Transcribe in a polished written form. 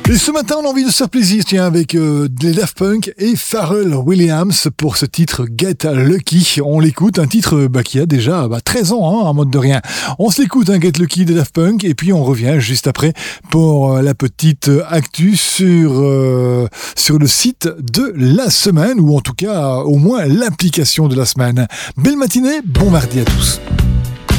Et ce matin, on a envie de se faire plaisir, tiens, avec les Daft Punk et Pharrell Williams pour ce titre Get Lucky. On l'écoute, un titre qui a déjà 13 ans, en mode de rien. On se l'écoute, Get Lucky des Daft Punk, et puis on revient juste après pour la petite actu sur le site de la semaine, ou en tout cas, au moins l'application de la semaine. Belle matinée, bon mardi à tous.